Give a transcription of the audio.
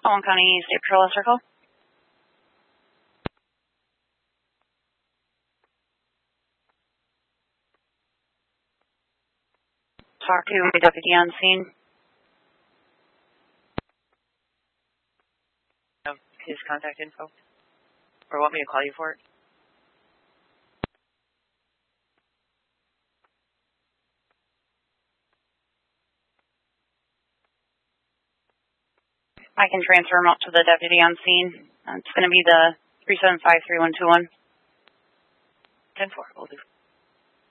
Collin County State Patrol Circle. Talk to my deputy on scene. His contact info? Or want me to call you for it? I can transfer him up to the deputy on scene. It's going to be the 375-3121. 10-4, will do.